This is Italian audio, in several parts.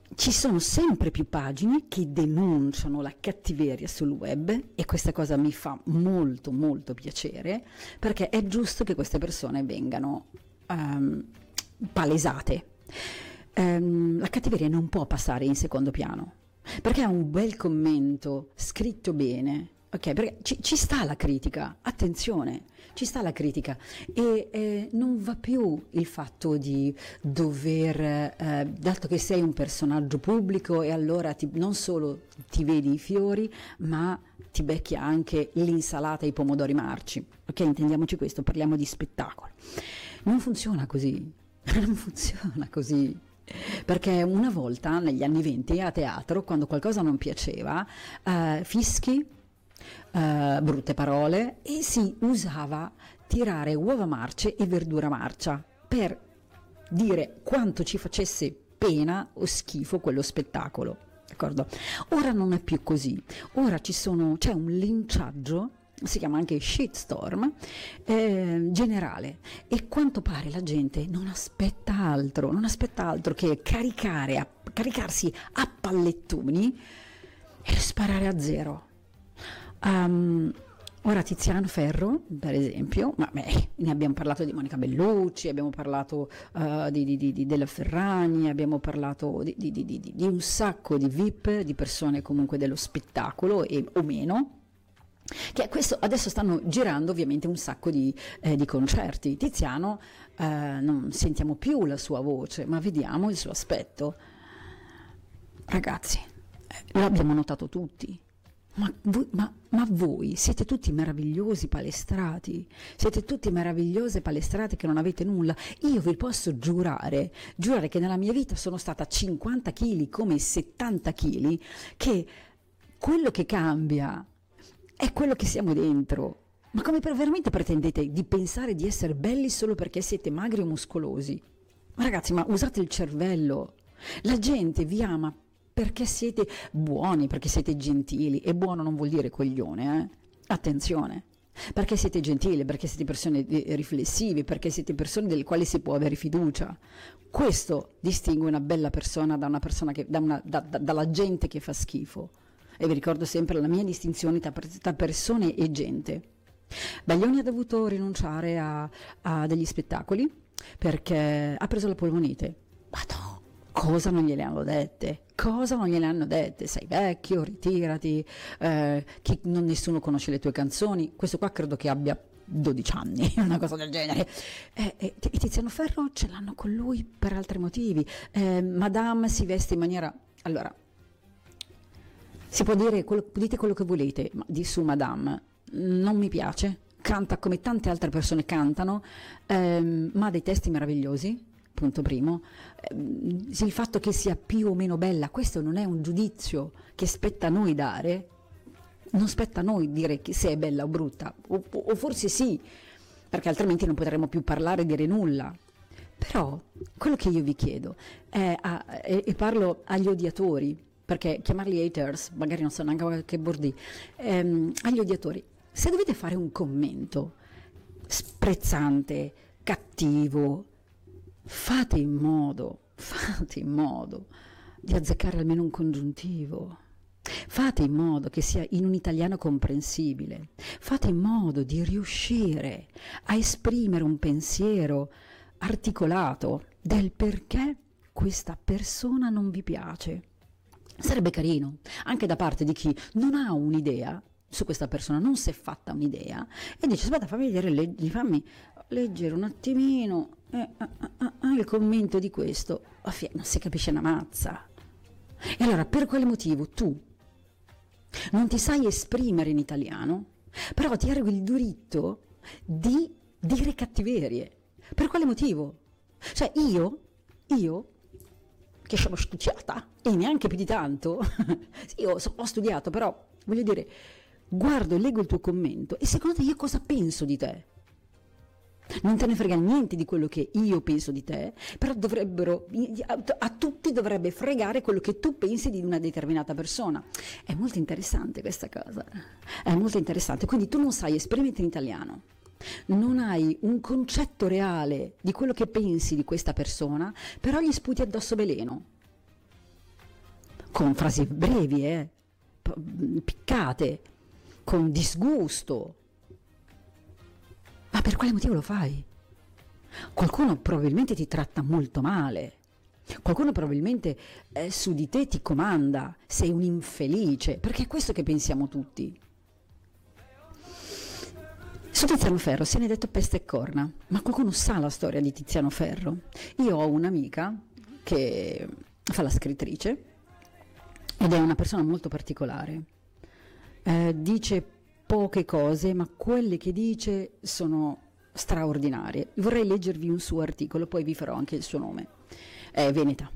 ci sono sempre più pagine che denunciano la cattiveria sul web e questa cosa mi fa molto molto piacere, perché è giusto che queste persone vengano palesate. La cattiveria non può passare in secondo piano, perché è un bel commento scritto bene. Ok, perché ci sta la critica, attenzione, ci sta la critica e non va più il fatto di dover, dato che sei un personaggio pubblico e allora non solo ti vedi i fiori, ma ti becchi anche l'insalata e i pomodori marci. Ok, intendiamoci questo, parliamo di spettacolo. Non funziona così, non funziona così. Perché una volta, negli anni '20, a teatro, quando qualcosa non piaceva, fischi, brutte parole, e si usava tirare uova marce e verdura marcia per dire quanto ci facesse pena o schifo quello spettacolo, d'accordo? Ora non è più così, ora c'è un linciaggio, si chiama anche shitstorm, generale, e quanto pare la gente non aspetta altro che caricarsi a pallettoni e sparare a zero. Ora Tiziano Ferro, per esempio, ne abbiamo parlato di Monica Bellucci, abbiamo parlato della Ferragni, abbiamo parlato di un sacco di VIP, di persone comunque dello spettacolo o meno, che questo adesso stanno girando ovviamente un sacco di concerti. Tiziano, non sentiamo più la sua voce, ma vediamo il suo aspetto. Ragazzi, lo abbiamo notato tutti. Ma voi siete tutti meravigliosi palestrati, siete tutti meravigliose palestrate che non avete nulla. Io vi posso giurare che nella mia vita sono stata 50 kg come 70 kg, che quello che cambia è quello che siamo dentro. Ma come veramente pretendete di pensare di essere belli solo perché siete magri o muscolosi? Ma ragazzi, ma usate il cervello. La gente vi ama perché siete buoni, perché siete gentili, e buono non vuol dire coglione, attenzione, perché siete gentili, perché siete persone riflessive, perché siete persone delle quali si può avere fiducia. Questo distingue una bella persona da una persona dalla gente che fa schifo. E vi ricordo sempre la mia distinzione tra persone e gente. Baglioni ha dovuto rinunciare a degli spettacoli perché ha preso la polmonite. Ma no! Cosa non gliele hanno dette? Cosa non gliele hanno dette? Sei vecchio, ritirati, nessuno conosce le tue canzoni. Questo qua credo che abbia 12 anni, una cosa del genere. E Tiziano Ferro ce l'hanno con lui per altri motivi. Madame si veste in maniera... Allora, si può dire, dite quello che volete su Madame, non mi piace, canta come tante altre persone cantano, ma ha dei testi meravigliosi. Punto primo. Il fatto che sia più o meno bella, questo non è un giudizio che spetta a noi dare, non spetta a noi dire se è bella o brutta, o forse sì, perché altrimenti non potremmo più parlare e dire nulla. Però quello che io vi chiedo e parlo agli odiatori, perché chiamarli haters magari non so neanche che bordi, agli odiatori, se dovete fare un commento sprezzante, cattivo, fate in modo di azzeccare almeno un congiuntivo, fate in modo che sia in un italiano comprensibile, fate in modo di riuscire a esprimere un pensiero articolato del perché questa persona non vi piace. Sarebbe carino, anche da parte di chi non ha un'idea su questa persona, non si è fatta un'idea e dice aspetta, fammi leggere un attimino il commento di questo. Non si capisce una mazza. E allora, per quale motivo tu non ti sai esprimere in italiano, però ti eroghi il diritto di dire cattiverie? Per quale motivo? Cioè io che sono studiata e neanche più di tanto sì, ho studiato, però voglio dire, guardo e leggo il tuo commento e secondo te io cosa penso di te? Non te ne frega niente di quello che io penso di te, però a tutti dovrebbe fregare quello che tu pensi di una determinata persona. È molto interessante questa cosa, è molto interessante. Quindi tu non sai esprimerti in italiano, non hai un concetto reale di quello che pensi di questa persona, però gli sputi addosso veleno. con frasi brevi, piccate, con disgusto. Ma per quale motivo lo fai? Qualcuno probabilmente ti tratta molto male, qualcuno probabilmente su di te ti comanda, sei un infelice, perché è questo che pensiamo tutti. Su Tiziano Ferro se ne è detto peste e corna, ma qualcuno sa la storia di Tiziano Ferro? Io ho un'amica che fa la scrittrice ed è una persona molto particolare, dice poche cose, ma quelle che dice sono straordinarie. Vorrei leggervi un suo articolo, poi vi farò anche il suo nome. È veneta.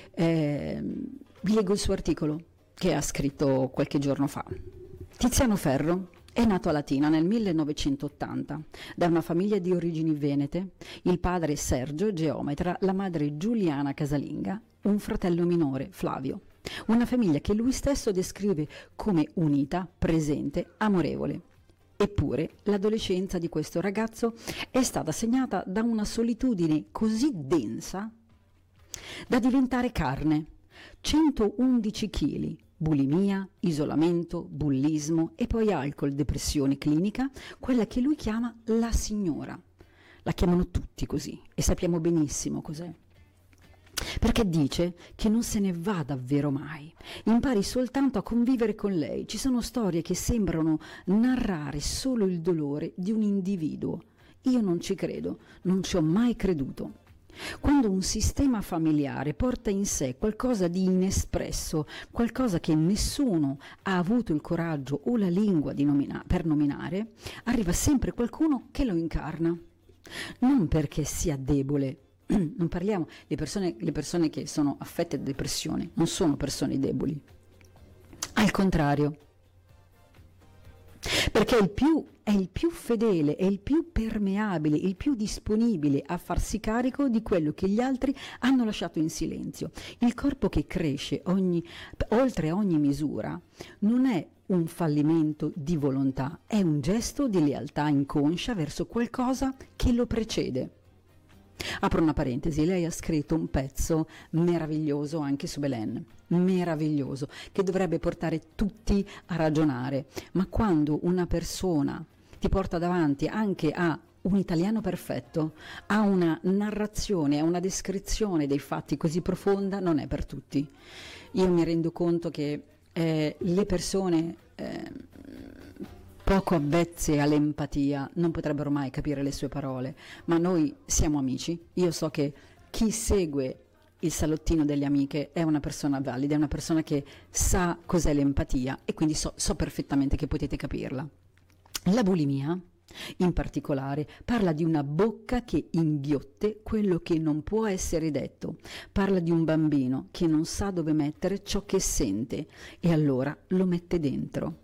Vi leggo il suo articolo che ha scritto qualche giorno fa. Tiziano Ferro è nato a Latina nel 1980 da una famiglia di origini venete. Il padre Sergio, geometra, la madre Giuliana casalinga, un fratello minore, Flavio. Una famiglia che lui stesso descrive come unita, presente, amorevole. Eppure l'adolescenza di questo ragazzo è stata segnata da una solitudine così densa da diventare carne. 111 kg, bulimia, isolamento, bullismo e poi alcol, depressione clinica, quella che lui chiama la signora. La chiamano tutti così e sappiamo benissimo cos'è. Perché dice che non se ne va davvero mai, impari soltanto a convivere con lei. Ci sono storie che sembrano narrare solo il dolore di un individuo. Io non ci credo, non ci ho mai creduto. Quando un sistema familiare porta in sé qualcosa di inespresso, qualcosa che nessuno ha avuto il coraggio o la lingua per nominare, arriva sempre qualcuno che lo incarna. Non perché sia debole. Non parliamo, le persone che sono affette da depressione non sono persone deboli, al contrario, perché è il più fedele, è il più permeabile, il più disponibile a farsi carico di quello che gli altri hanno lasciato in silenzio. Il corpo che cresce oltre ogni misura non è un fallimento di volontà, è un gesto di lealtà inconscia verso qualcosa che lo precede. Apro una parentesi, lei ha scritto un pezzo meraviglioso anche su Belen, meraviglioso, che dovrebbe portare tutti a ragionare, ma quando una persona ti porta davanti anche a un italiano perfetto, a una narrazione, a una descrizione dei fatti così profonda, non è per tutti. Io mi rendo conto che le persone poco avvezze all'empatia non potrebbero mai capire le sue parole, ma noi siamo amici. Io so che chi segue il salottino delle amiche è una persona valida, è una persona che sa cos'è l'empatia e quindi so perfettamente che potete capirla. La bulimia, in particolare, parla di una bocca che inghiotte quello che non può essere detto, parla di un bambino che non sa dove mettere ciò che sente e allora lo mette dentro.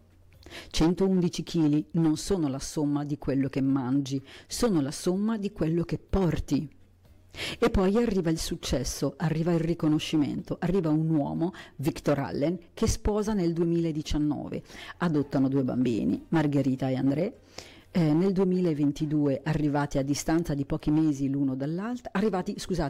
111 kg non sono la somma di quello che mangi, sono la somma di quello che porti. E poi arriva il successo, arriva il riconoscimento, arriva un uomo, Victor Allen, che sposa nel 2019. Adottano 2 bambini, Margherita e André. Nel 2022 arrivati a distanza di pochi mesi l'uno dall'altra, arrivati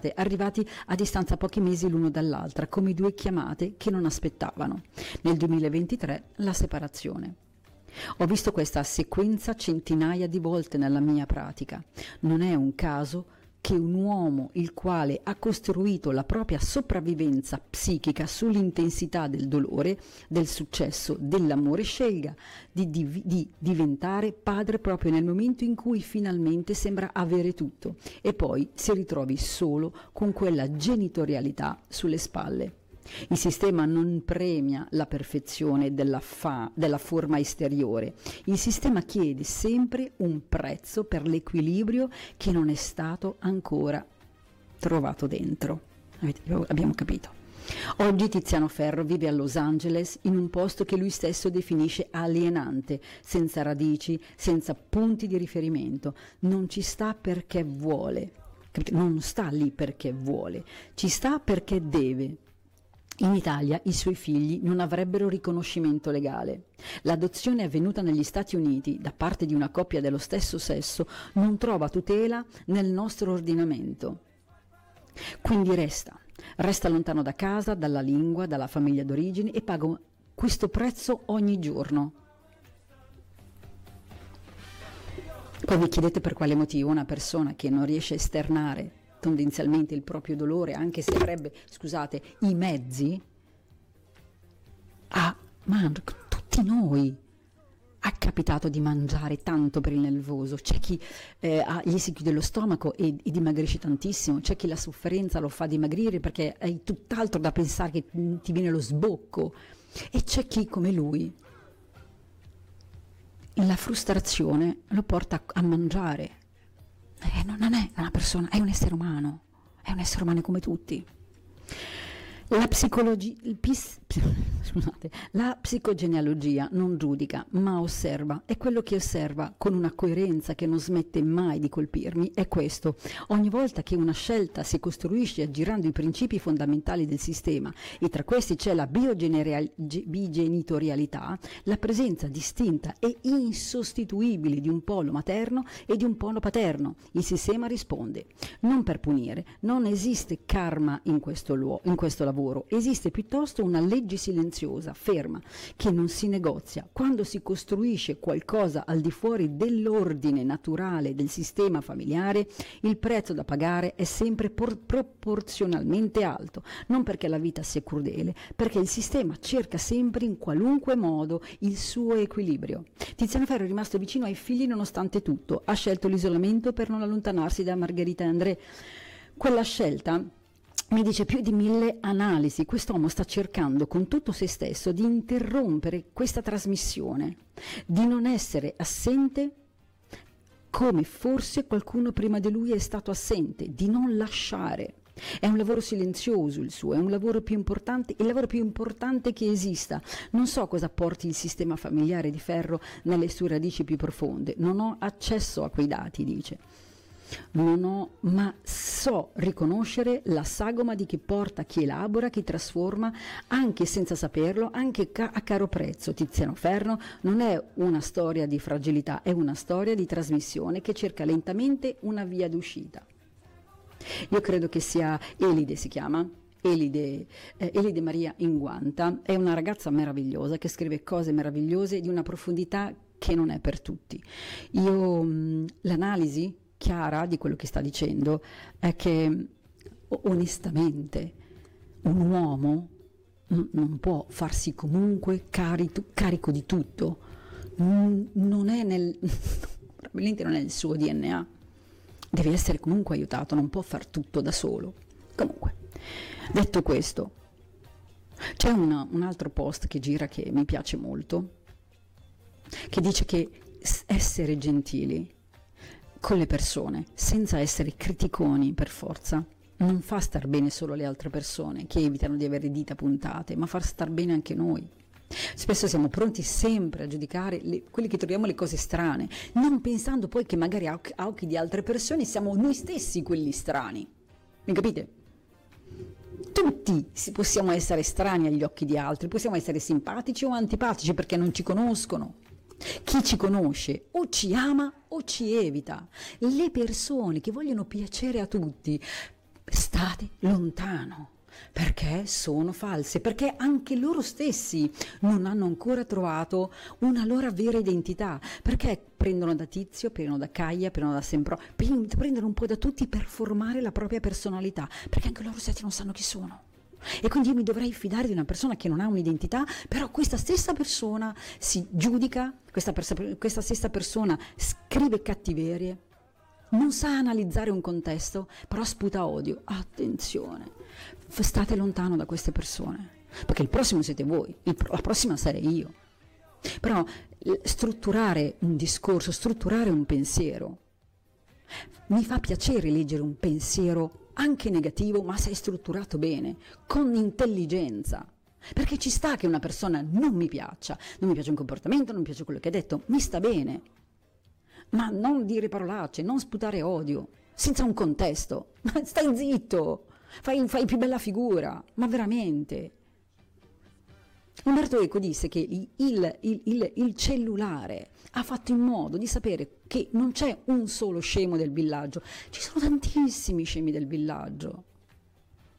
a distanza pochi mesi l'uno dall'altra, come 2 chiamate che non aspettavano. Nel 2023 la separazione. Ho visto questa sequenza centinaia di volte nella mia pratica. Non è un caso che un uomo il quale ha costruito la propria sopravvivenza psichica sull'intensità del dolore, del successo, dell'amore, scelga di diventare padre proprio nel momento in cui finalmente sembra avere tutto e poi si ritrovi solo con quella genitorialità sulle spalle. Il sistema non premia la perfezione della forma esteriore, il sistema chiede sempre un prezzo per l'equilibrio che non è stato ancora trovato dentro. Abbiamo capito. Oggi Tiziano Ferro vive a Los Angeles in un posto che lui stesso definisce alienante, senza radici, senza punti di riferimento. Non ci sta perché vuole, non sta lì perché vuole, ci sta perché deve. In Italia i suoi figli non avrebbero riconoscimento legale. L'adozione avvenuta negli Stati Uniti da parte di una coppia dello stesso sesso non trova tutela nel nostro ordinamento. Quindi resta resta lontano da casa, dalla lingua, dalla famiglia d'origine e paga questo prezzo ogni giorno. Poi vi chiedete per quale motivo una persona che non riesce a esternare tendenzialmente il proprio dolore, anche se avrebbe, scusate, i mezzi, ma tutti noi è capitato di mangiare tanto per il nervoso, c'è chi gli si chiude lo stomaco e dimagrisce tantissimo, c'è chi la sofferenza lo fa dimagrire perché hai tutt'altro da pensare che ti viene lo sbocco, e c'è chi come lui la frustrazione lo porta a mangiare. Non è una persona, è un essere umano come tutti. La psicogenealogia non giudica, ma osserva, e quello che osserva con una coerenza che non smette mai di colpirmi è questo: ogni volta che una scelta si costruisce aggirando i principi fondamentali del sistema, e tra questi c'è la bigenitorialità, la presenza distinta e insostituibile di un polo materno e di un polo paterno, il sistema risponde. Non per punire, non esiste karma in questo lavoro, esiste piuttosto una legge silenziosa, ferma, che non si negozia. Quando si costruisce qualcosa al di fuori dell'ordine naturale del sistema familiare, il prezzo da pagare è sempre proporzionalmente alto, non perché la vita sia crudele, perché il sistema cerca sempre in qualunque modo il suo equilibrio. Tiziano Ferro è rimasto vicino ai figli nonostante tutto, ha scelto l'isolamento per non allontanarsi da Margherita e André. Quella scelta mi dice più di 1000 analisi. Quest'uomo sta cercando con tutto se stesso di interrompere questa trasmissione, di non essere assente come forse qualcuno prima di lui è stato assente, di non lasciare. È un lavoro silenzioso il suo, è un lavoro più importante, il lavoro più importante che esista. Non so cosa porti il sistema familiare di Ferro nelle sue radici più profonde, non ho accesso a quei dati, dice. Ma so riconoscere la sagoma di chi porta, chi elabora, chi trasforma, anche senza saperlo, anche a caro prezzo. Tiziano Ferro non è una storia di fragilità, è una storia di trasmissione che cerca lentamente una via d'uscita. Io credo che sia Elide, si chiama Elide Maria Inguanta, è una ragazza meravigliosa che scrive cose meravigliose di una profondità che non è per tutti. L'analisi chiara di quello che sta dicendo è che onestamente un uomo non può farsi comunque carico di tutto, non è probabilmente non è il suo DNA, deve essere comunque aiutato, non può far tutto da solo. Comunque, detto questo, c'è un altro post che gira che mi piace molto, che dice che essere gentili con le persone, senza essere criticoni per forza, non fa star bene solo le altre persone che evitano di avere dita puntate, ma far star bene anche noi. Spesso siamo pronti sempre a giudicare quelli che troviamo le cose strane, non pensando poi che magari a occhi di altre persone siamo noi stessi quelli strani. Mi capite? Tutti possiamo essere strani agli occhi di altri, possiamo essere simpatici o antipatici perché non ci conoscono. Chi ci conosce o ci ama o ci evita. Le persone che vogliono piacere a tutti, state lontano, perché sono false, perché anche loro stessi non hanno ancora trovato una loro vera identità, perché prendono da Tizio, prendono da Caia, prendono da Sempro, prendono un po' da tutti per formare la propria personalità, perché anche loro stessi non sanno chi sono. E quindi io mi dovrei fidare di una persona che non ha un'identità, però questa stessa persona si giudica, questa stessa persona scrive cattiverie, non sa analizzare un contesto, però sputa odio. Attenzione, state lontano da queste persone, perché il prossimo siete voi, la prossima sarei io. Però strutturare un discorso, strutturare un pensiero, mi fa piacere leggere un pensiero anche negativo, ma se è strutturato bene, con intelligenza. Perché ci sta che una persona non mi piaccia un comportamento, non mi piace quello che ha detto, mi sta bene. Ma non dire parolacce, non sputare odio, senza un contesto. Ma stai zitto, fai più bella figura, ma veramente. Umberto Eco disse che il cellulare ha fatto in modo di sapere che non c'è un solo scemo del villaggio, ci sono tantissimi scemi del villaggio.